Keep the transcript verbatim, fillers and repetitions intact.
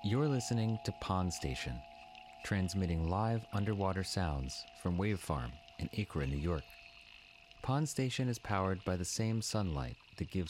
You're listening to Pond Station, transmitting live underwater sounds from Wave Farm in Acra, New York. Pond Station is powered by the same sunlight that gives